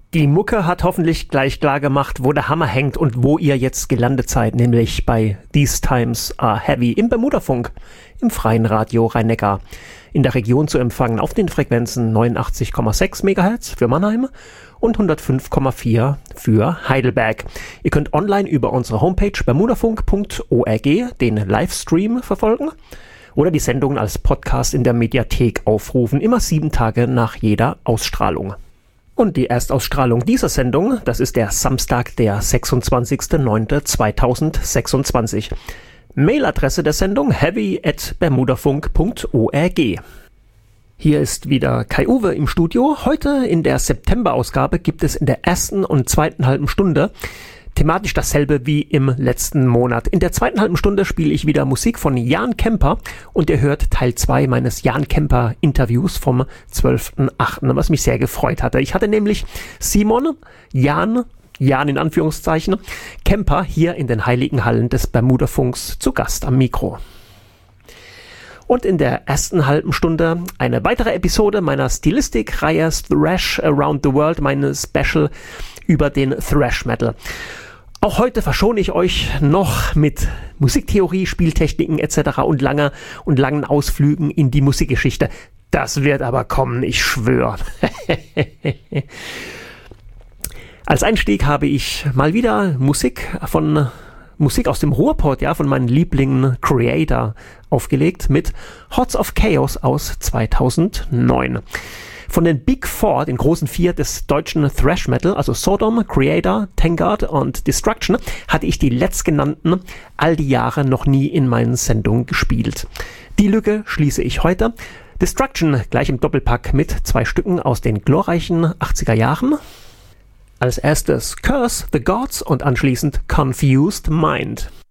Die Mucke hat hoffentlich gleich klar gemacht, wo der Hammer hängt und wo ihr jetzt gelandet seid, nämlich bei These Times Are Heavy im Bermudafunk, im freien Radio Rhein-Neckar, in der Region zu empfangen auf den Frequenzen 89,6 MHz für Mannheim und 105,4 für Heidelberg. Ihr könnt online über unsere Homepage bermudafunk.org den Livestream verfolgen oder die Sendungen als Podcast in der Mediathek aufrufen, immer 7 Tage nach jeder Ausstrahlung. Und die Erstausstrahlung dieser Sendung, das ist der Samstag, der 26.09.2026. Mailadresse der Sendung heavy@bermudafunk.org. Hier ist wieder Kai-Uwe im Studio. Heute in der September-Ausgabe gibt es in der ersten und zweiten halben Stunde thematisch dasselbe wie im letzten Monat. In der zweiten halben Stunde spiele ich wieder Musik von Jan Kemper und ihr hört Teil 2 meines Jan Kemper Interviews vom 12.08., was mich sehr gefreut hatte. Ich hatte nämlich Jan in Anführungszeichen, Kemper hier in den heiligen Hallen des Bermudafunks zu Gast am Mikro. Und in der ersten halben Stunde eine weitere Episode meiner Stilistik-Reihe Thrash Around the World, meine Special über den Thrash Metal. Auch heute verschone ich euch noch mit Musiktheorie, Spieltechniken etc. und langen Ausflügen in die Musikgeschichte. Das wird aber kommen, ich schwöre. Als Einstieg habe ich mal wieder Musik aus dem Ruhrpott, von meinen Lieblingen Creator aufgelegt mit Hots of Chaos aus 2009. Von den Big Four, den großen 4 des deutschen Thrash Metal, also Sodom, Creator, Tankard und Destruction, hatte ich die letztgenannten all die Jahre noch nie in meinen Sendungen gespielt. Die Lücke schließe ich heute. Destruction gleich im Doppelpack mit 2 Stücken aus den glorreichen 80er Jahren. Als erstes Curse the Gods und anschließend Confused Mind.